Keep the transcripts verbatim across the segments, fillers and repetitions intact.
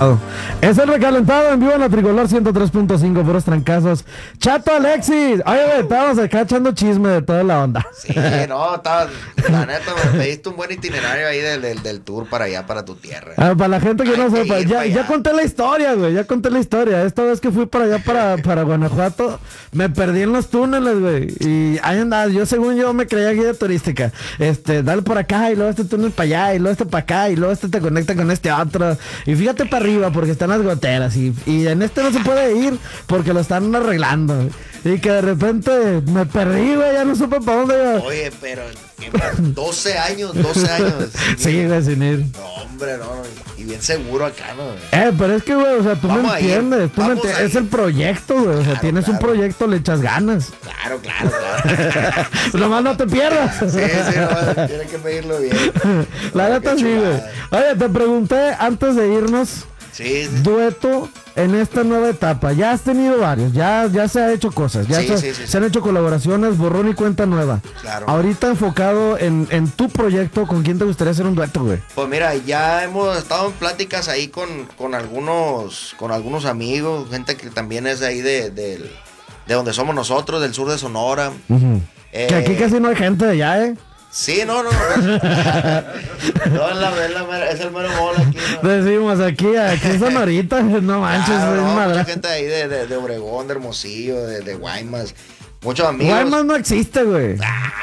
Es el recalentado en vivo en la Tricolor ciento tres punto cinco, puros trancazos. Chato Alexis, oye, güey, estábamos acá echando chisme de toda la onda. Sí, no, estaba, la neta, me diste un buen itinerario ahí del, del, del tour para allá, para tu tierra. Ah, para la gente que Hay no que sepa, ir ya, para ya allá. conté la historia, güey, ya conté la historia. Esta vez que fui para allá, para, para Guanajuato, me perdí en los túneles, güey. Y ahí andaba, yo según yo me creía guía turística. Este, dale por acá y luego este túnel para allá y luego este para acá y luego este te conecta con este otro. Y fíjate para arriba porque están las goteras y, y en este no se puede ir porque lo están arreglando, güey. Y que de repente me perdí, güey, ya no supe para dónde iba. Oye, pero ¿qué más? doce años, doce años. Sí, güey, sin ir. No, hombre, no, no, y bien seguro acá, ¿no? Eh, pero es que, güey, o sea, tú Vamos me a ir, entiendes, tú me vamos entiendes. a Es ir. el proyecto, güey, o sea, Claro, tienes un claro. proyecto, le echas ganas. Claro, claro, claro. Nomás no te pierdas. Sí, sí, no, tienes que pedirlo bien. La No, neta qué sí, güey. chulada. Oye, te pregunté antes de irnos, Sí, sí. dueto en esta nueva etapa. Ya has tenido varios, ya, ya se ha hecho cosas, ya Sí, se, sí, sí, se sí. han hecho colaboraciones, borrón y cuenta nueva. Claro. Ahorita enfocado en, en tu proyecto, ¿con quién te gustaría hacer un dueto, güey? Pues mira, ya hemos estado en pláticas ahí con, con algunos con algunos amigos, gente que también es de ahí de, del- de donde somos nosotros, del sur de Sonora. Eh, Que aquí casi no hay gente de allá, ¿eh? Sí, no, no, no. No, es, la, es, la mera- es el mero mole aquí, ¿no? Decimos aquí, aquí en Sonorita, no manches, Claro, es no, madre. mucha gente ahí de, de, de Obregón, de Hermosillo, de, de Guaymas. Muchos amigos. Guaymas no existe, güey.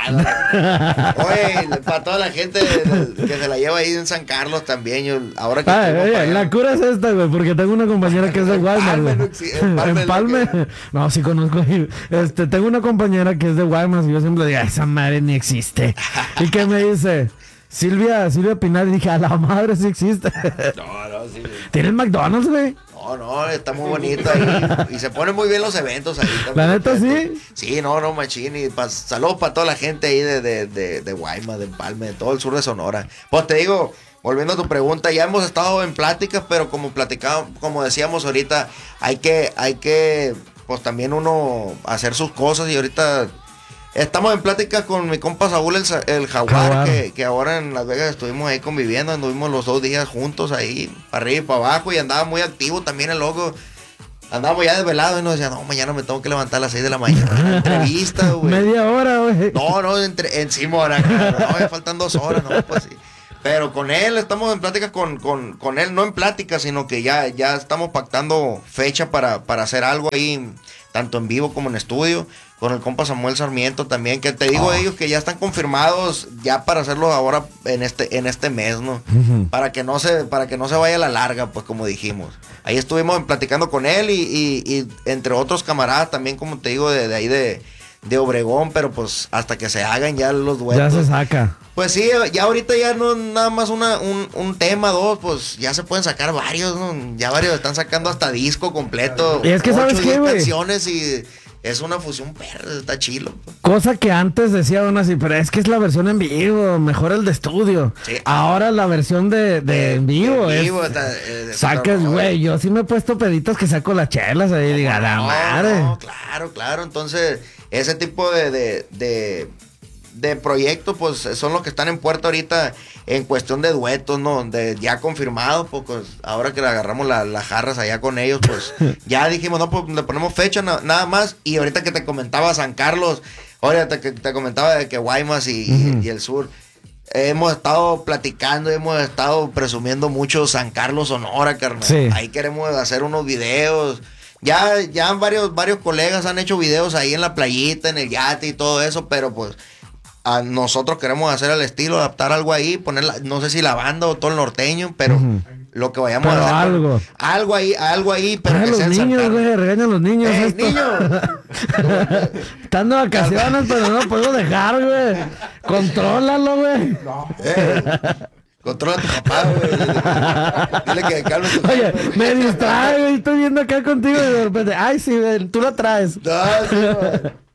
Ah, no. Oye, para toda la gente de- de- que se la lleva ahí en San Carlos también. Yo, ahora que Ay, estuvimos oye, para allá- la cura es esta, güey, porque tengo una compañera que es de Guaymas, Empalme güey. no existe, Empalme es lo Empalme. que- No, sí conozco. Este, tengo una compañera que es de Guaymas y yo siempre digo, "Ay, esa madre ni existe." ¿Y qué me dice? Silvia, Silvia Pinar, y dije, a la madre sí existe. No, no, sí. ¿Tienen McDonald's, güey? No, no, está muy bonito ahí. Y se ponen muy bien los eventos ahí también. ¿La neta sí? Sí, no, no, machín. Y pa- saludos para toda la gente ahí de, de, de, de Guaymas, de Empalme, de todo el sur de Sonora. Pues te digo, volviendo a tu pregunta, ya hemos estado en pláticas, pero como platicábamos, como decíamos ahorita, hay que, hay que, pues también uno hacer sus cosas y ahorita estamos en plática con mi compa Saúl el, Sa- el Jaguar, Jaguar. Que, que ahora en Las Vegas estuvimos ahí conviviendo, anduvimos los dos días juntos ahí, para arriba y para abajo, y andaba muy activo también el loco. Andábamos ya desvelados y nos decía, no, mañana me tengo que levantar a las seis de la mañana. Entrevista, güey. Media hora, güey. No, no, entre, encima ahora, claro, no, ya faltan dos horas, no, pues sí. Pero con él estamos en plática con, con, con él, no en plática, sino que ya, ya estamos pactando fecha para, para hacer algo ahí, tanto en vivo como en estudio, con el compa Samuel Sarmiento también, que te digo Oh. ellos que ya están confirmados ya para hacerlo ahora en este, en este mes, ¿no? Ujú. Para que no se, para que no se vaya a la larga, pues como dijimos. Ahí estuvimos platicando con él y, y, y entre otros camaradas también, como te digo, de, de ahí de, de Obregón, pero pues hasta que se hagan ya los duetos. Ya se saca. Pues sí, ya ahorita ya no nada más una, un, un tema, dos, pues ya se pueden sacar varios, ¿no? Ya varios están sacando hasta disco completo. Y es que, ¿sabes ocho, qué, diez güey? canciones y es una fusión perra, está chilo. Pues. Cosa que antes decía uno así, pero es que es la versión en vivo, mejor el de estudio. Sí. Ahora la versión de, de en vivo de es... vivo, está, eh, de- Saques, no, güey, yo sí me he puesto peditos que saco las chelas ahí y diga, la no, madre. no, claro, claro. Entonces, ese tipo de, de, de, de proyectos, pues son los que están en puerta ahorita en cuestión de duetos, ¿no? De ya confirmados, pues, pues, ahora que le agarramos la- las jarras allá con ellos, pues ya dijimos, no, pues le ponemos fecha na- nada más. Y ahorita que te comentaba San Carlos, ahorita que te comentaba de que Guaymas y, Ujú. y el sur. Hemos estado platicando, hemos estado presumiendo mucho San Carlos, Sonora, carnal. Sí. Ahí queremos hacer unos videos. Ya, ya varios, varios colegas han hecho videos ahí en la playita, en el yate y todo eso, pero pues a nosotros queremos hacer el estilo, adaptar algo ahí, poner, la- no sé si la banda o todo el norteño, pero Ujú. lo que vayamos Pero a hacer. algo. Algo ahí, algo ahí, pero Ay, que los sea en San niños, Carlos. güey, regañan a los niños. ¡Eh, esto. niño! Están de vacaciones, pero no lo puedo dejar, güey. Contrólalo, güey. Eh, controla a tu papá, güey. Dile que calme tu Oye, papá. me distrae, güey. Estoy viendo acá contigo y de repente, ay, sí, güey, tú la traes. No, sí, güey.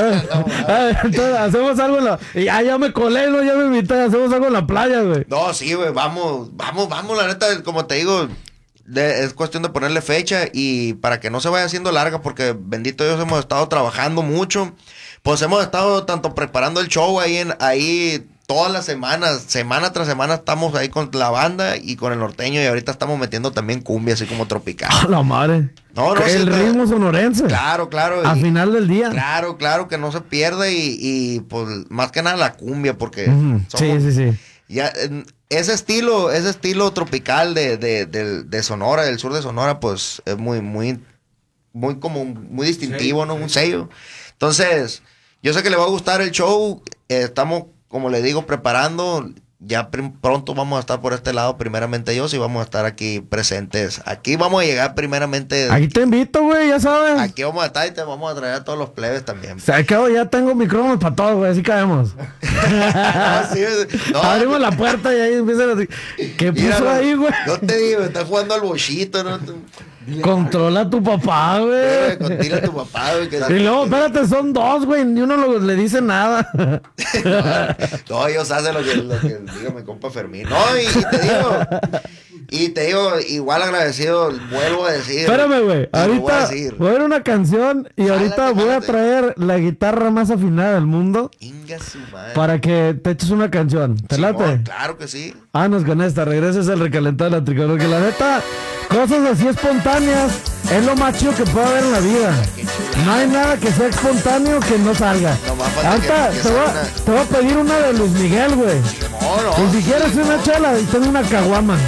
Ay, entonces, hacemos algo en la... Y ya, ya me colé, ¿no? Ya me invité, hacemos algo en la playa, güey. No, sí, güey, vamos, vamos, vamos, la neta, como te digo, de- es cuestión de ponerle fecha y para que no se vaya haciendo larga, porque bendito Dios hemos estado trabajando mucho, pues hemos estado tanto preparando el show ahí, en, ahí todas las semanas, semana tras semana estamos ahí con la banda y con el norteño y ahorita estamos metiendo también cumbia así como tropical. ¡A la madre! No, no, el sí, ritmo sonorense. Claro, claro. Al y, final del día. Claro, claro, que no se pierda y, y pues más que nada la cumbia porque... Uh-huh. somos, sí, sí, sí. Ya, ese estilo, ese estilo tropical de, de, de, de Sonora, del sur de Sonora, pues es muy, muy, muy como muy distintivo, sí, ¿no? Sí. Un sello. Entonces, yo sé que le va a gustar el show. Eh, estamos, como le digo, preparando. Ya pr- pronto vamos a estar por este lado, primeramente Dios, y vamos a estar aquí presentes. Aquí vamos a llegar primeramente. Aquí te invito, güey, ya sabes. Aquí vamos a estar y te vamos a traer a todos los plebes también. O sea, acabo, ya tengo micrófonos para todos, güey, así caemos. no, sí, no, abrimos la puerta y ahí empiezan así. ¿Qué mira, puso no, ahí, güey? No te digo, estás jugando al bochito, ¿no? Controla a tu papá, güey. Controla a tu papá, güey. Que y luego, espérate, son dos, güey. Ni uno lo, le dice nada. no, no, ellos hacen lo que, lo que diga mi compa Fermín. No, y, y te digo, y te digo, igual agradecido, vuelvo a decir. Espérame, güey. Ahorita voy a, voy a ver una canción y jálate, ahorita voy jálate. a traer la guitarra más afinada del mundo. Inga su madre. Para que te eches una canción. ¿Te Simón, late? Claro que sí. Vámonos con esta. Regresas al recalentado de la tricolor. Que la neta, cosas así espontáneas es lo más chido que puede haber en la vida. No hay nada que sea espontáneo que no salga. No, ahorita que, que te, voy, una... te voy a pedir una de Luis Miguel, güey. No, no. Y si quieres una chela, y ten una caguama.